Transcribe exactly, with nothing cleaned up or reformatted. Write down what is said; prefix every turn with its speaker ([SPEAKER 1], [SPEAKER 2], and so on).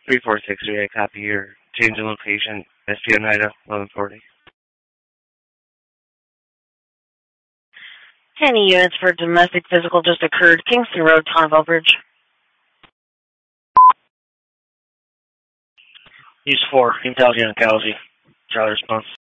[SPEAKER 1] three four six three, I copy your change in location. S P Oneida, eleven forty.
[SPEAKER 2] Any units for domestic physical just occurred. Kingston Road, Tonville Bridge.
[SPEAKER 3] Use four, Intelligent Galaxy. Charlie response.